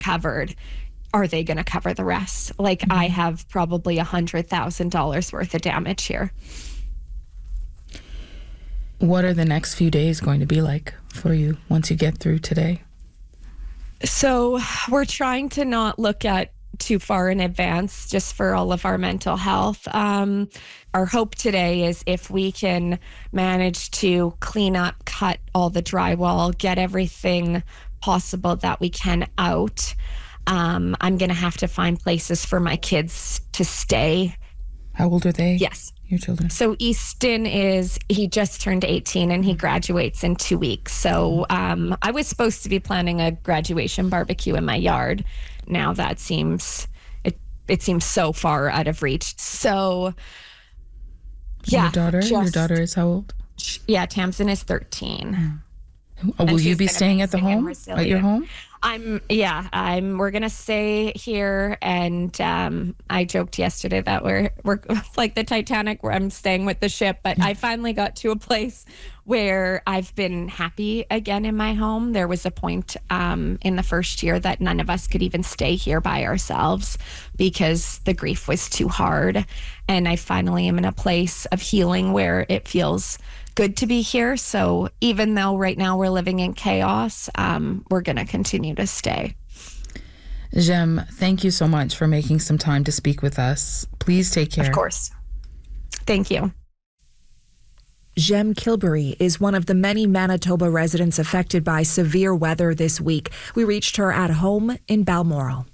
covered, are they going to cover the rest? Like, I have probably $100,000 worth of damage here. What are the next few days going to be like for you once you get through today? So we're trying to not look at too far in advance, just for all of our mental health. Our hope today is if we can manage to clean up, cut all the drywall, get everything possible that we can out. I'm going to have to find places for my kids to stay. How old are they? Yes. Your children? So Easton he just turned 18 and he graduates in 2 weeks. So I was supposed to be planning a graduation barbecue in my yard. Now that seems so far out of reach. So yeah. Your daughter is how old? Yeah, Tamsin is 13. Will you be staying at the home? At your home? We're going to stay here. And I joked yesterday that we're like the Titanic, where I'm staying with the ship. But I finally got to a place where I've been happy again in my home. There was a point in the first year that none of us could even stay here by ourselves because the grief was too hard. And I finally am in a place of healing where it feels good to be here. So even though right now we're living in chaos, we're going to continue to stay. Jem, thank you so much for making some time to speak with us. Please take care. Of course. Thank you. Jem Kilbury is one of the many Manitoba residents affected by severe weather this week. We reached her at home in Balmoral.